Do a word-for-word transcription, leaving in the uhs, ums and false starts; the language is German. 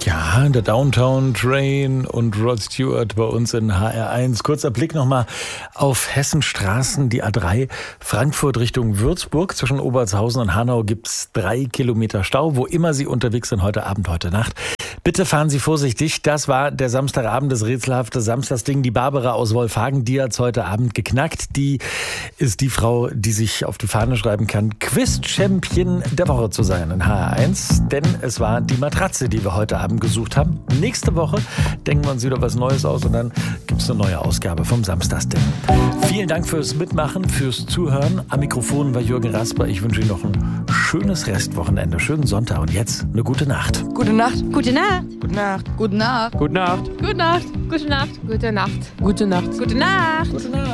Ja, der Downtown Train und Rod Stewart bei uns in H R eins. Kurzer Blick nochmal auf Hessenstraßen, die A drei, Frankfurt Richtung Würzburg. Zwischen Obertshausen und Hanau gibt's drei Kilometer Stau, wo immer Sie unterwegs sind, heute Abend, heute Nacht. Bitte fahren Sie vorsichtig. Das war der Samstagabend, das rätselhafte Samstagsding. Die Barbara aus Wolfhagen, die hat's heute Abend geknackt. Die ist die Frau, die sich auf die Fahne schreiben kann, Quiz-Champion der Woche zu sein in H R eins. Denn es war die Matratze, die wir heute Abend gesucht haben. Nächste Woche denken wir uns wieder was Neues aus und dann gibt es eine neue Ausgabe vom Samstagsding. Vielen Dank fürs Mitmachen, fürs Zuhören. Am Mikrofon war Jürgen Rasper. Ich wünsche Ihnen noch ein schönes Restwochenende, schönen Sonntag und jetzt eine gute Nacht. Gute Nacht. Gute Nacht. Gute Nacht. Gute Nacht. Gute Nacht. Gute Nacht. Gute Nacht. Gute Nacht. Gute Nacht. Gute Nacht. Gute Nacht.